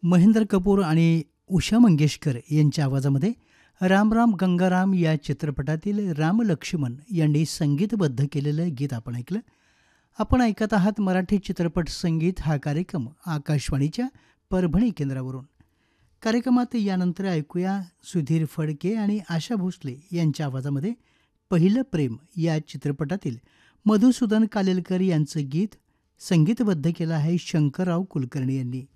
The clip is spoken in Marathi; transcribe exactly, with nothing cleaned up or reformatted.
महेंद्र कपूर आणि उषा मंगेशकर यांच्या आवाजामध्ये राम राम गंगाराम या चित्रपटातील राम लक्ष्मण यांनी संगीतबद्ध केलेलं गीत आपण ऐकलं. आपण ऐकत आहात मराठी चित्रपट संगीत हा कार्यक्रम आकाशवाणीच्या परभणी केंद्रावरून. कार्यक्रमात यानंतर ऐकूया सुधीर फडके आणि आशा भोसले यांच्या आवाजामध्ये पहिलं प्रेम या चित्रपटातील मधुसूदन कालेलकर यांचं गीत संगीतबद्ध केलं आहे शंकरराव कुलकर्णी यांनी.